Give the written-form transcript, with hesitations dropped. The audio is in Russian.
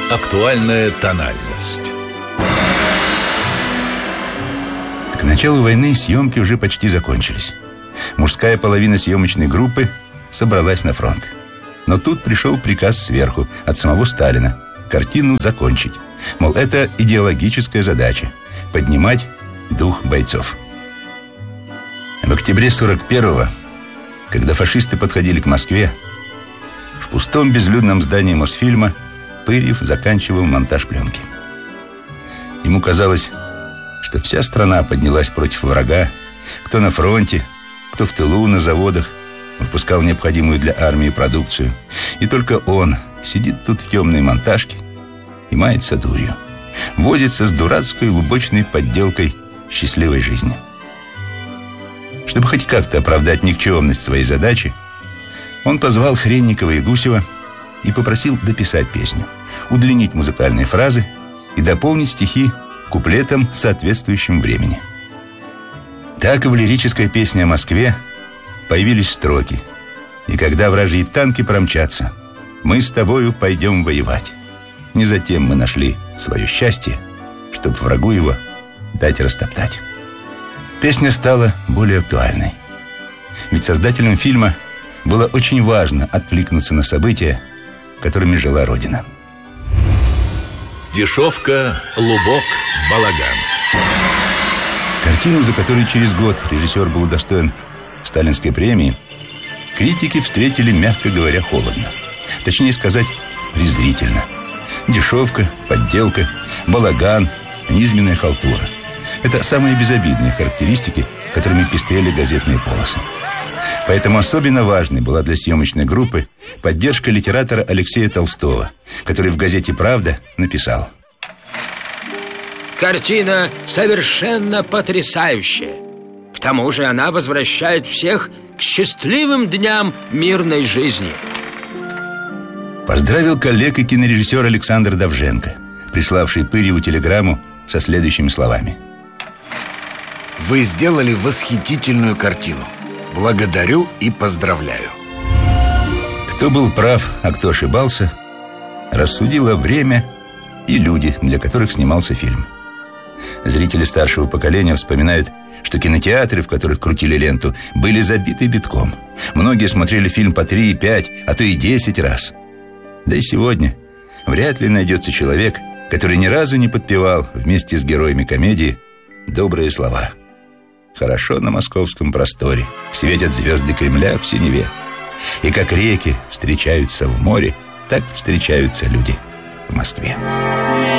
Актуальная тональность. К началу войны съемки уже почти закончились. Мужская половина съемочной группы собралась на фронт. Но тут пришел приказ сверху, от самого Сталина, картину закончить. Мол, это идеологическая задача – поднимать дух бойцов. В октябре 41-го, когда фашисты подходили к Москве, в пустом безлюдном здании Мосфильма Пырьев заканчивал монтаж пленки. Ему казалось, что вся страна поднялась против врага, кто на фронте, кто в тылу, на заводах, выпускал необходимую для армии продукцию. И только он сидит тут в темной монтажке и мается дурью, возится с дурацкой лубочной подделкой счастливой жизни. Чтобы хоть как-то оправдать никчемность своей задачи, он позвал Хренникова и Гусева и попросил дописать песню, удлинить музыкальные фразы и дополнить стихи куплетом, соответствующим времени. Так в лирической песне о Москве появились строки: «И когда вражьи танки промчатся, мы с тобою пойдем воевать. Не затем мы нашли свое счастье, чтоб врагу его дать растоптать». Песня стала более актуальной. Ведь создателям фильма было очень важно откликнуться на события, которыми жила Родина. Дешевка, лубок, балаган. Картину, за которую через год режиссер был удостоен сталинской премии, критики встретили, мягко говоря, холодно. Точнее сказать, презрительно. Дешевка, подделка, балаган, низменная халтура. Это самые безобидные характеристики, которыми пестрели газетные полосы. Поэтому особенно важной была для съемочной группы поддержка литератора Алексея Толстого, который в газете «Правда» написал: «Картина совершенно потрясающая. К тому же она возвращает всех к счастливым дням мирной жизни». Поздравил коллег и кинорежиссер Александр Довженко, приславший Пырьеву телеграмму со следующими словами: «Вы сделали восхитительную картину. Благодарю и поздравляю». Кто был прав, а кто ошибался, рассудило время и люди, для которых снимался фильм. Зрители старшего поколения вспоминают, что кинотеатры, в которых крутили ленту, были забиты битком. Многие смотрели фильм по 3, 5, а то и 10 раз. Да и сегодня вряд ли найдется человек, который ни разу не подпевал вместе с героями комедии добрые слова: «Хорошо на московском просторе, светят звезды Кремля в синеве. И как реки встречаются в море, так встречаются люди в Москве».